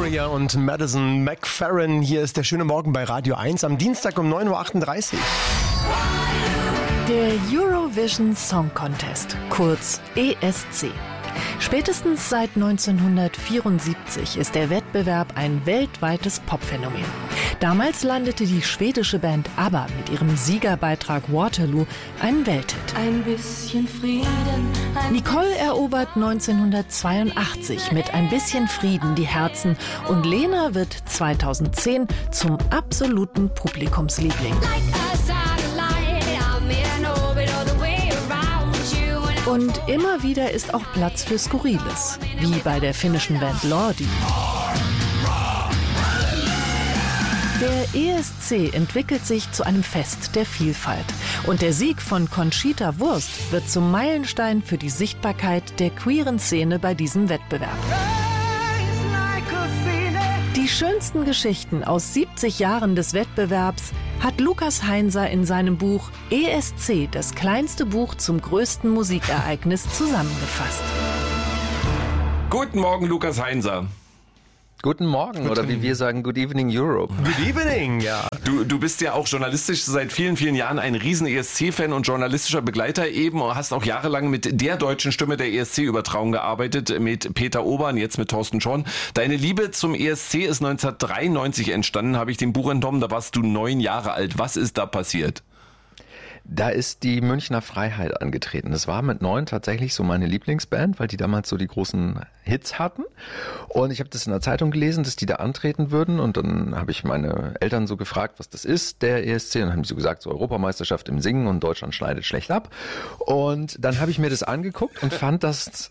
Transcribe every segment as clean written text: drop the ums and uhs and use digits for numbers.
Gloria und Madison McFerrin. Hier ist der schöne Morgen bei Radio 1 am Dienstag um 9.38 Uhr. Der Eurovision Song Contest, kurz ESC. Spätestens seit 1974 ist der Wettbewerb ein weltweites Popphänomen. Damals landete die schwedische Band ABBA mit ihrem Siegerbeitrag Waterloo einen Welthit. Ein bisschen Frieden. Nicole erobert 1982 mit Ein bisschen Frieden die Herzen und Lena wird 2010 zum absoluten Publikumsliebling. Und immer wieder ist auch Platz für Skurriles, wie bei der finnischen Band Lordi. Der ESC entwickelt sich zu einem Fest der Vielfalt. Und der Sieg von Conchita Wurst wird zum Meilenstein für die Sichtbarkeit der queeren Szene bei diesem Wettbewerb. Die schönsten Geschichten aus 70 Jahren des Wettbewerbs hat Lukas Heinser in seinem Buch ESC, das kleinste Buch zum größten Musikereignis, zusammengefasst. Guten Morgen, Lukas Heinser. Guten Morgen, oder wie wir sagen, Good Evening Europe. Good evening, ja. Du bist ja auch journalistisch seit vielen, vielen Jahren ein riesen ESC-Fan und journalistischer Begleiter eben und hast auch jahrelang mit der deutschen Stimme der ESC-Übertragung gearbeitet, mit Peter Obern, jetzt mit Thorsten Schorn. Deine Liebe zum ESC ist 1993 entstanden, habe ich dem Buch entnommen, da warst du 9 Jahre alt. Was ist da passiert? Da ist die Münchner Freiheit angetreten. Das war mit 9 tatsächlich so meine Lieblingsband, weil die damals so die großen Hits hatten. Und ich habe das in der Zeitung gelesen, dass die da antreten würden. Und dann habe ich meine Eltern so gefragt, was das ist, der ESC. Und dann haben die so gesagt, so Europameisterschaft im Singen und Deutschland schneidet schlecht ab. Und dann habe ich mir das angeguckt und fand das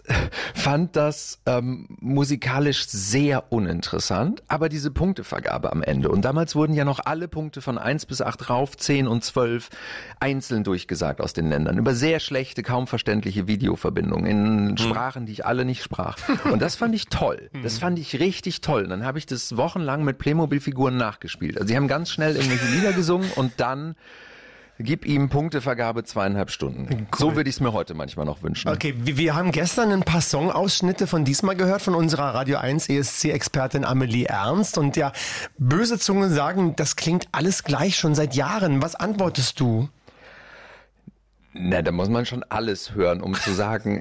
musikalisch sehr uninteressant. Aber diese Punktevergabe am Ende. Und damals wurden ja noch alle Punkte von 1 bis 8 rauf, 10 und 12 einzeln durchgesagt aus den Ländern, über sehr schlechte, kaum verständliche Videoverbindungen in Sprachen, die ich alle nicht sprach. Und das fand ich toll. Das fand ich richtig toll. Und dann habe ich das wochenlang mit Playmobil-Figuren nachgespielt. Also sie haben ganz schnell irgendwelche Lieder gesungen und dann gib ihm Punktevergabe 2,5 Stunden. Cool. So würde ich es mir heute manchmal noch wünschen. Okay, wir haben gestern ein paar Songausschnitte von diesmal gehört, von unserer Radio 1 ESC-Expertin Amelie Ernst. Und ja, böse Zungen sagen, das klingt alles gleich schon seit Jahren. Was antwortest du? Na, da muss man schon alles hören, um zu sagen,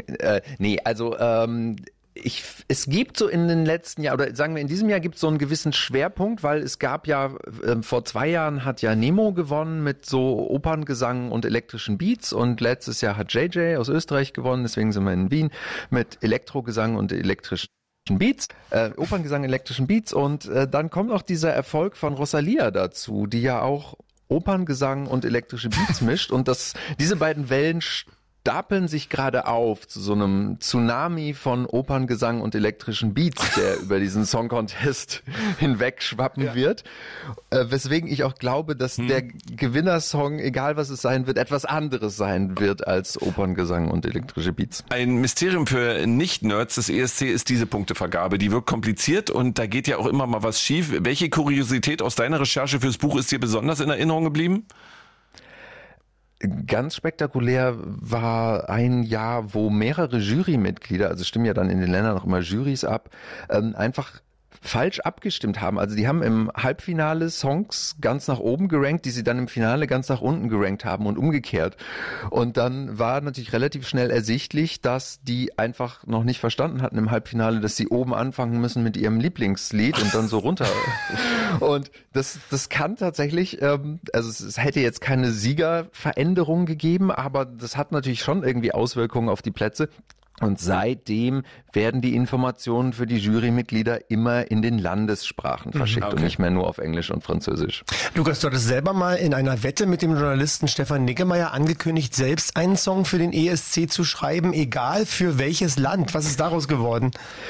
es gibt so in den letzten Jahren, oder sagen wir in diesem Jahr gibt es so einen gewissen Schwerpunkt, weil es gab ja, vor 2 Jahren hat ja Nemo gewonnen mit so Operngesang und elektrischen Beats und letztes Jahr hat JJ aus Österreich gewonnen, deswegen sind wir in Wien mit Elektrogesang und elektrischen Beats, Operngesang, elektrischen Beats und dann kommt auch dieser Erfolg von Rosalia dazu, die ja auch Operngesang und elektrische Beats mischt und diese beiden Wellen stapeln sich gerade auf zu so einem Tsunami von Operngesang und elektrischen Beats, der über diesen Song Contest hinweg schwappen wird. Weswegen ich auch glaube, dass der Gewinnersong, egal was es sein wird, etwas anderes sein wird als Operngesang und elektrische Beats. Ein Mysterium für Nicht-Nerds des ESC ist diese Punktevergabe. Die wirkt kompliziert und da geht ja auch immer mal was schief. Welche Kuriosität aus deiner Recherche fürs Buch ist dir besonders in Erinnerung geblieben? Ganz spektakulär war ein Jahr, wo mehrere Jurymitglieder, also stimmen ja dann in den Ländern auch immer Jurys ab, einfach falsch abgestimmt haben. Also die haben im Halbfinale Songs ganz nach oben gerankt, die sie dann im Finale ganz nach unten gerankt haben und umgekehrt. Und dann war natürlich relativ schnell ersichtlich, dass die einfach noch nicht verstanden hatten im Halbfinale, dass sie oben anfangen müssen mit ihrem Lieblingslied und dann so runter. Und das kann tatsächlich, also es hätte jetzt keine Siegerveränderung gegeben, aber das hat natürlich schon irgendwie Auswirkungen auf die Plätze. Und seitdem werden die Informationen für die Jurymitglieder immer in den Landessprachen verschickt und nicht mehr nur auf Englisch und Französisch. Lukas, du hattest selber mal in einer Wette mit dem Journalisten Stefan Niggemeier angekündigt, selbst einen Song für den ESC zu schreiben, egal für welches Land. Was ist daraus geworden?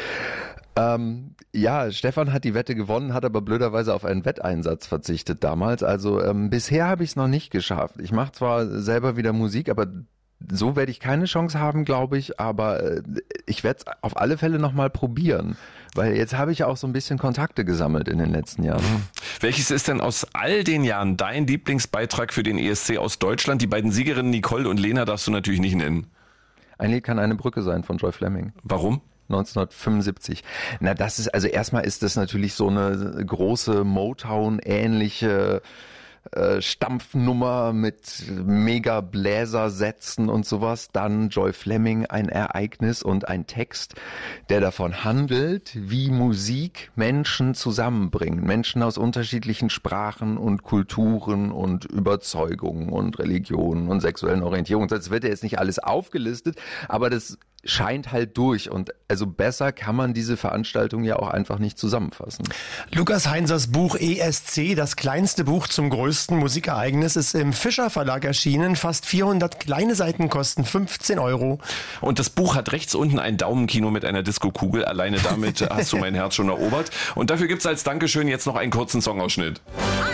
Ja, Stefan hat die Wette gewonnen, hat aber blöderweise auf einen Wetteinsatz verzichtet damals. Also bisher habe ich es noch nicht geschafft. Ich mache zwar selber wieder Musik, aber so werde ich keine Chance haben, glaube ich, aber ich werde es auf alle Fälle nochmal probieren, weil jetzt habe ich ja auch so ein bisschen Kontakte gesammelt in den letzten Jahren. Welches ist denn aus all den Jahren dein Lieblingsbeitrag für den ESC aus Deutschland? Die beiden Siegerinnen Nicole und Lena darfst du natürlich nicht nennen. Ein Lied kann eine Brücke sein von Joy Fleming. Warum? 1975. Na, das ist, also erstmal ist das natürlich so eine große Motown-ähnliche Stampfnummer mit mega Bläsersätzen und sowas. Dann Joy Fleming, ein Ereignis und ein Text, der davon handelt, wie Musik Menschen zusammenbringt. Menschen aus unterschiedlichen Sprachen und Kulturen und Überzeugungen und Religionen und sexuellen Orientierungen. Das wird ja jetzt nicht alles aufgelistet, aber das scheint halt durch. Und also besser kann man diese Veranstaltung ja auch einfach nicht zusammenfassen. Lukas Heinzers Buch ESC, das kleinste Buch zum größten Musikereignis, ist im Fischer Verlag erschienen. Fast 400 kleine Seiten kosten 15 €. Und das Buch hat rechts unten ein Daumenkino mit einer Diskokugel. Alleine damit hast du mein Herz schon erobert. Und dafür gibt's als Dankeschön jetzt noch einen kurzen Songausschnitt.